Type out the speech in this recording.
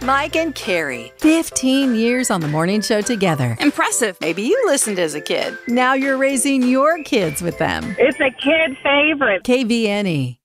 Mike and Carrie. 15 years on the morning show together. Impressive. Maybe you listened as a kid. Now you're raising your kids with them. It's a kid favorite. KVNE.